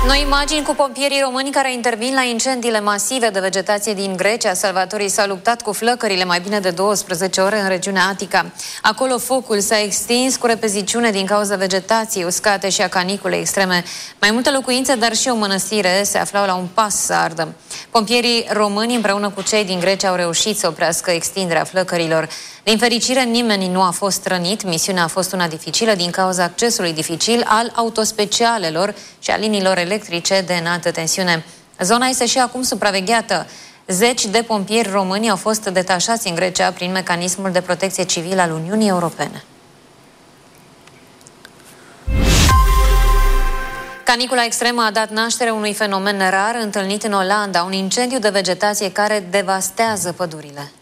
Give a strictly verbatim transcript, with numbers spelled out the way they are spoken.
Noi imagini cu pompierii români care intervin la incendiile masive de vegetație din Grecia. Salvatorii s-au luptat cu flăcările mai bine de douăsprezece ore în regiunea Atica. Acolo focul s-a extins cu repeziciune din cauza vegetației uscate și a caniculei extreme. Mai multe locuințe, dar și o mănăstire se aflau la un pas să ardă. Pompierii români împreună cu cei din Grecia au reușit să oprească extinderea flăcărilor. Din fericire, nimeni nu a fost rănit. Misiunea a fost una dificilă din cauza accesului dificil al autospecialelor și a liniilor electrice de înaltă tensiune. Zona este și acum supravegheată. Zeci de pompieri români au fost detașați în Grecia prin mecanismul de protecție civilă al Uniunii Europene. Canicula extremă a dat naștere unui fenomen rar întâlnit în Olanda, un incendiu de vegetație care devastează pădurile.